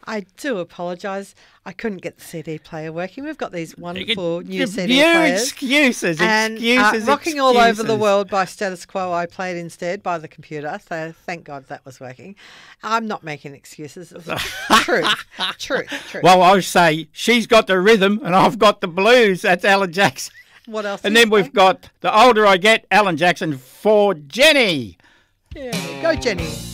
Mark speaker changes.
Speaker 1: I do apologise. I couldn't get the CD player working. We've got these wonderful new CD players.
Speaker 2: Excuses,
Speaker 1: and
Speaker 2: excuses,
Speaker 1: Rocking All Over the World by Status Quo I played instead by the computer, so thank God that was working. I'm not making excuses. It was truth.
Speaker 2: Well, I say she's got the rhythm and I've got the blues. That's Alan Jackson.
Speaker 1: What else?
Speaker 2: And then we've got The Older I Get, Alan Jackson for Jenny.
Speaker 1: Yeah, go Jenny.